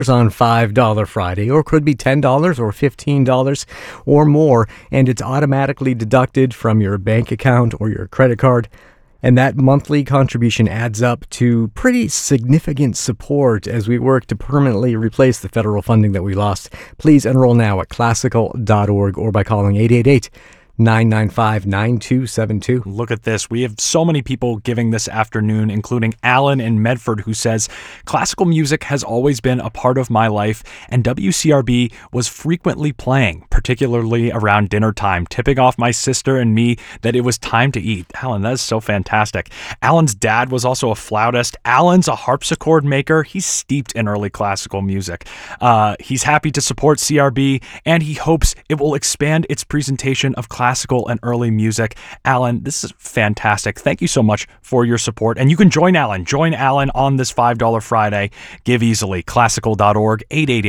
on $5 Friday, or could be $10 or $15 or more, and it's automatically deducted from your bank account or your credit card. And that monthly contribution adds up to pretty significant support as we work to permanently replace the federal funding that we lost. Please enroll now at classical.org or by calling 888-995-9272. Look at this. We have so many people giving this afternoon, including Alan in Medford, who says, classical music has always been a part of my life, and WCRB was frequently playing, particularly around dinner time, tipping off my sister and me that it was time to eat. Alan, that is so fantastic. Alan's dad was also a flautist. Alan's a harpsichord maker. He's steeped in early classical music. He's happy to support CRB, and he hopes it will expand its presentation of classical and early music. Alan, this is fantastic. Thank you so much for your support. And you can join Alan. Join Alan on this $5 Friday. Give easily. Classical.org,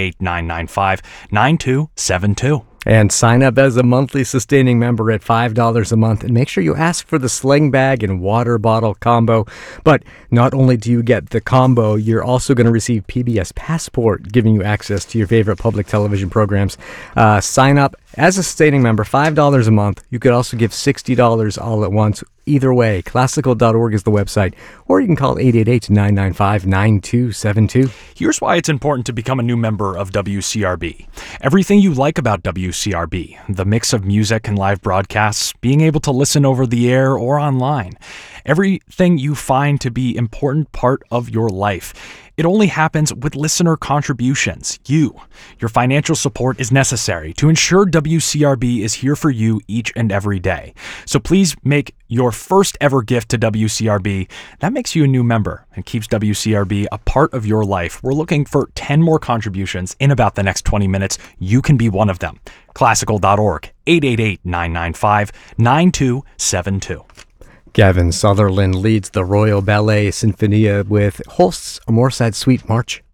888-995-9272. And sign up as a monthly sustaining member at $5 a month, and make sure you ask for the sling bag and water bottle combo. But not only do you get the combo, you're also going to receive PBS Passport, giving you access to your favorite public television programs. Sign up as a sustaining member, $5 a month. You could also give $60 all at once. Either way, classical.org is the website, or you can call 888-995-9272. Here's why it's important to become a new member of WCRB. Everything you like about WCRB, the mix of music and live broadcasts, being able to listen over the air or online, everything you find to be an important part of your life. It only happens with listener contributions. Your financial support is necessary to ensure WCRB is here for you each and every day. So please make your first ever gift to WCRB. That makes you a new member and keeps WCRB a part of your life. We're looking for 10 more contributions in about the next 20 minutes. You can be one of them. Classical.org, 888-995-9272. Gavin Sutherland leads the Royal Ballet Sinfonia with Holst's Amorsad Suite March.